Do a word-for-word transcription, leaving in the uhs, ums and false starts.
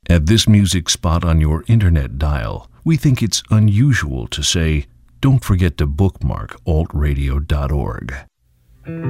At this music spot on your internet dial, we think it's unusual to say, don't forget to bookmark alt radio dot org.